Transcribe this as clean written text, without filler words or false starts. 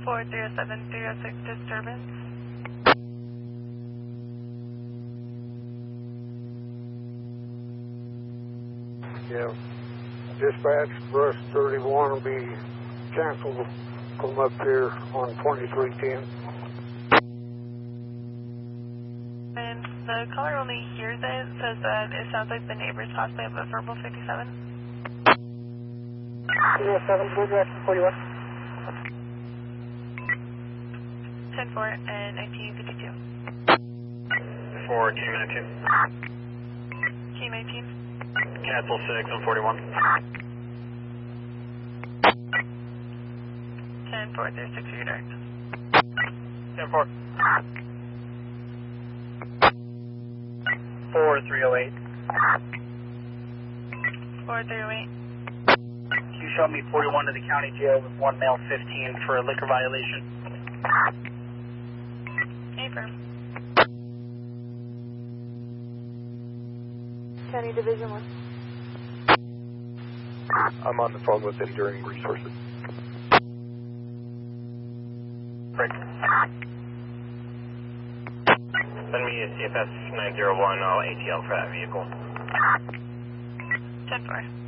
407-306 disturbance. Yeah. Dispatch, Rush 31 will be canceled. Come up here on 2310. And the caller only hears it, says that it sounds like the neighbors possibly have a verbal 57. 307, blue direction 41. 10-4 and 1952. 4, Q-19. Q19. Cancel 6 on 41. 10-4, 36 for your direct. 10-4. 4308. 4308. You showed me 41 to the county jail with one male 15 for a liquor violation. Affirm. County Division 1. I'm on the phone with Enduring Resources. Break. Send me a CFS 901 ATL for that vehicle. 10-4.